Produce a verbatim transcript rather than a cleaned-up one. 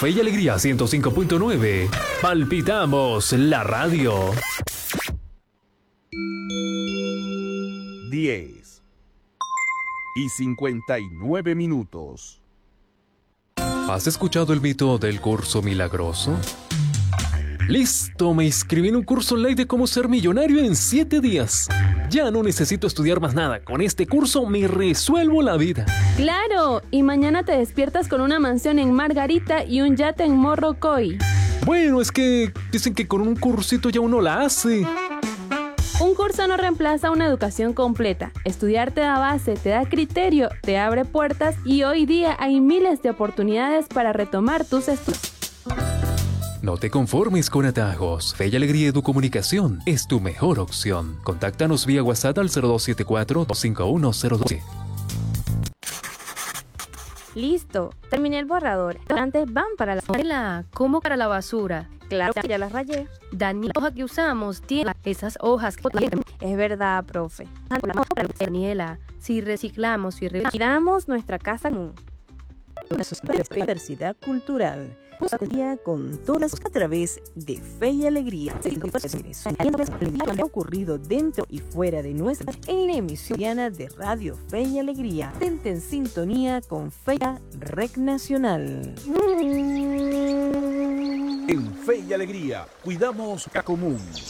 Fe y Alegría ciento cinco punto nueve. Palpitamos la radio. diez y cincuenta y nueve minutos. ¿Has escuchado el mito del curso milagroso? Listo, me inscribí en un curso online de cómo ser millonario en siete días. Ya no necesito estudiar más nada. Con este curso me resuelvo la vida. ¡Claro! Y mañana te despiertas con una mansión en Margarita y un yate en Morrocoy. Bueno, es que dicen que con un cursito ya uno la hace. Un curso no reemplaza una educación completa. Estudiar te da base, te da criterio, te abre puertas y hoy día hay miles de oportunidades para retomar tus estudios. No te conformes con atajos. Fe y Alegría Educomunicación es tu mejor opción. Contáctanos vía WhatsApp al cero dos siete cuatro, dos cinco uno cero dos. Listo, terminé el borrador. Antes van para la... Hola, ¿cómo para la basura? Claro, ya las rayé. Daniela, la hoja que usamos tiene esas hojas que... Es verdad, profe. Daniela, si reciclamos y retiramos nuestra casa común. Una diversidad cultural. Con todas a través de Fe y Alegría. Lo que ha ocurrido dentro y fuera de nuestra en la emisión de Radio Fe y Alegría. Tente en sintonía con Fe Rec Nacional. En Fe y Alegría, cuidamos la común.